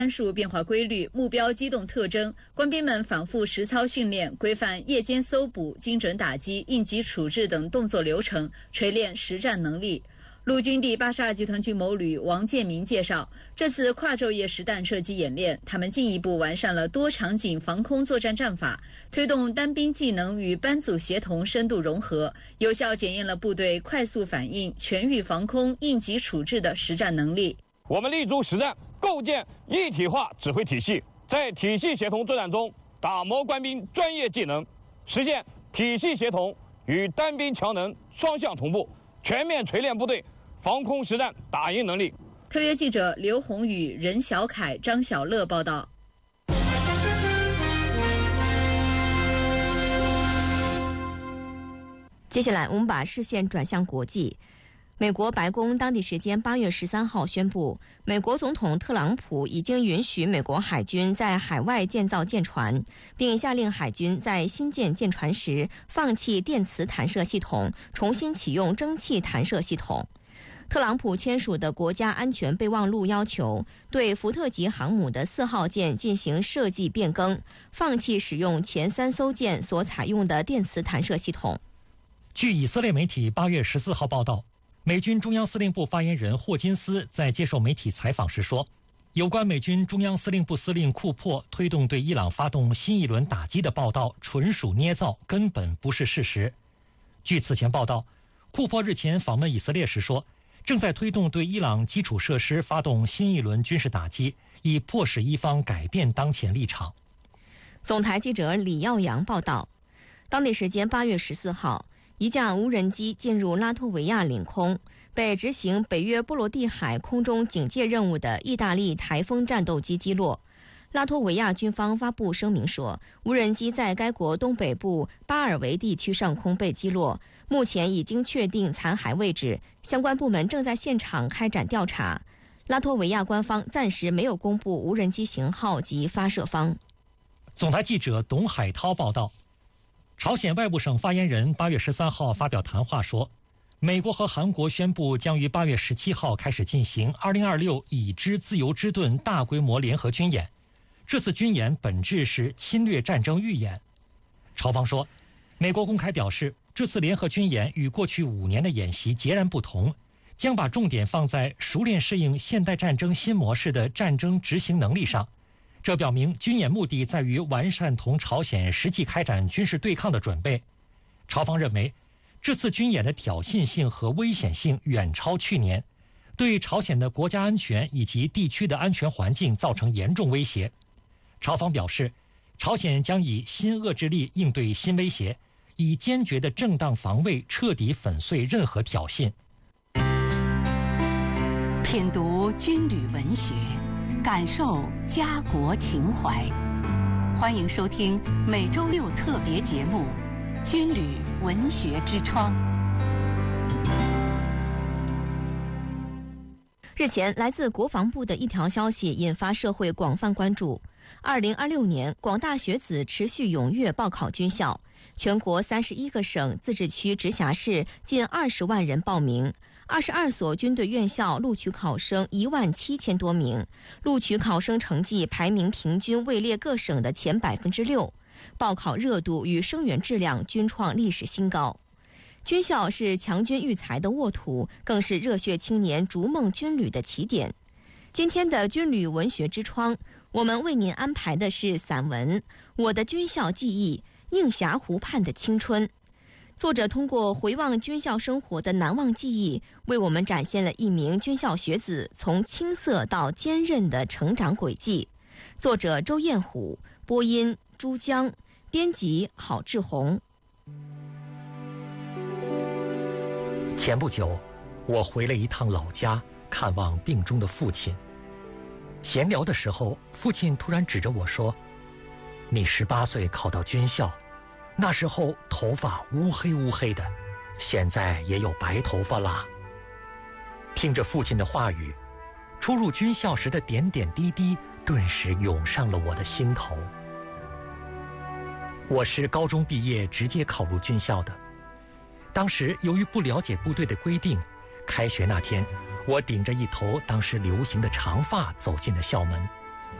参数变化规律、目标机动特征，官兵们反复实操训练，规范夜间搜捕、精准打击、应急处置等动作流程，锤炼实战能力。陆军第82集团军某旅王建民介绍，这次跨昼夜实弹射击演练，他们进一步完善了多场景防空作战战法，推动单兵技能与班组协同深度融合，有效检验了部队快速反应、全域防空、应急处置的实战能力。 我们立足实战，构建一体化指挥体系，在体系协同作战中打磨官兵专业技能，实现体系协同与单兵强能双向同步，全面锤炼部队防空实战打赢能力。 特约记者刘宏宇、任小凯、张小乐报道。 接下来，我们把视线转向国际。美国白宫当地时间8月13号宣布，美国总统特朗普已经允许美国海军在海外建造舰船，并下令海军在新建舰船时放弃电磁弹射系统，重新启用蒸汽弹射系统。特朗普签署的国家安全备忘录要求对福特级航母的4号舰进行设计变更，放弃使用前3艘舰所采用的电磁弹射系统。 据以色列媒体8月14号报道，美军中央司令部发言人霍金斯在接受媒体采访时说，有关美军中央司令部司令库珀推动对伊朗发动新一轮打击的报道纯属捏造，根本不是事实。据此前报道，库珀日前访问以色列时说，正在推动对伊朗基础设施发动新一轮军事打击，以迫使伊方改变当前立场。 总台记者李耀阳报道，当地时间8月14号，一架无人机进入拉脱维亚领空，被执行北约波罗的海空中警戒任务的意大利台风战斗机击落。拉脱维亚军方发布声明说，无人机在该国东北部巴尔维地区上空被击落，目前已经确定残骸位置，相关部门正在现场开展调查。拉脱维亚官方暂时没有公布无人机型号及发射方。 总台记者董海涛报道，朝鲜外务省发言人8月13号发表谈话说，美国和韩国宣布将于8月17号开始进行2026已知自由之盾大规模联合军演。这次军演本质是侵略战争预演。朝方说，美国公开表示，这次联合军演与过去5年的演习截然不同，将把重点放在熟练适应现代战争新模式的战争执行能力上。这表明军演目的在于完善同朝鲜实际开展军事对抗的准备。朝方认为，这次军演的挑衅性和危险性远超去年，对朝鲜的国家安全以及地区的安全环境造成严重威胁。朝方表示，朝鲜将以新遏制力应对新威胁，以坚决的正当防卫彻底粉碎任何挑衅。 品读军旅文学，感受家国情怀。欢迎收听每周六特别节目《军旅文学之窗》。 日前，来自国防部的一条消息引发社会广泛关注。2026年，广大学子持续踊跃报考军校，全国31个省、自治区、直辖市近20万人报名。22所军队院校录取考生17000多名，录取考生成绩排名平均位列各省的前6%，报考热度与生源质量均创历史新高。军校是强军育才的沃土，更是热血青年逐梦军旅的起点。今天的军旅文学之窗，我们为您安排的是散文《我的军校记忆：映霞湖畔的青春》。作者通过回望军校生活的难忘记忆，为我们展现了一名军校学子从青涩到坚韧的成长轨迹。作者周彦虎，播音朱江，编辑郝志宏。 前不久，我回了一趟老家，看望病中的父亲。闲聊的时候，父亲突然指着我说：“你18岁考到军校，那时候头发乌黑乌黑的，现在也有白头发啦。”听着父亲的话语，初入军校时的点点滴滴顿时涌上了我的心头。我是高中毕业直接考入军校的，当时由于不了解部队的规定，开学那天我顶着一头当时流行的长发走进了校门。